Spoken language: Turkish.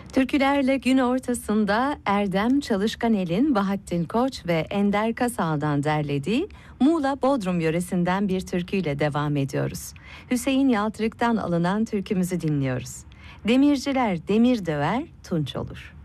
Türkülerle gün ortasında Erdem Çalışkanel'in Bahattin Koç ve Ender Kasal'dan derlediği Muğla Bodrum yöresinden bir türküyle devam ediyoruz. Hüseyin Yaltırık'tan alınan türkümüzü dinliyoruz. Demirciler demir döver, tunç olur.